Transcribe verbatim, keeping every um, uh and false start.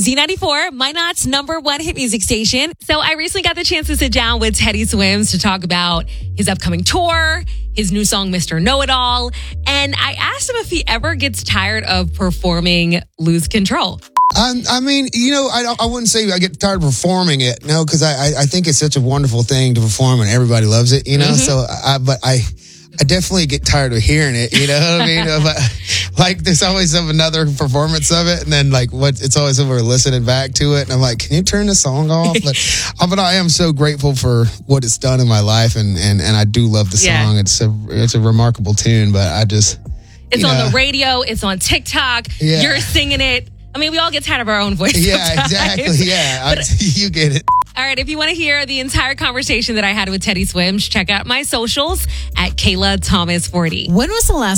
Z ninety-four, Minot's number one hit music station. So I recently got the chance to sit down with Teddy Swims to talk about his upcoming tour, his new song, Mister Know-It-All. And I asked him if he ever gets tired of performing Lose Control. I, I mean, you know, I, I wouldn't say I get tired of performing it, no, because I, I think it's such a wonderful thing to perform and everybody loves it, you know. Mm-hmm. So, I, but I, I definitely get tired of hearing it, you know what I mean? But like, there's always some another performance of it, and then like, what? It's always over listening back to it, and I'm like, can you turn the song off? But, but I am so grateful for what it's done in my life, and and, and I do love the song. Yeah. It's a it's a remarkable tune, but I just it's on know. the radio, it's on TikTok. Yeah. You're singing it. I mean, we all get tired of our own voice. Yeah, sometimes. exactly. Yeah, I, you get it. All right, if you want to hear the entire conversation that I had with Teddy Swims, check out my socials at Kayla Thomas forty. When was the last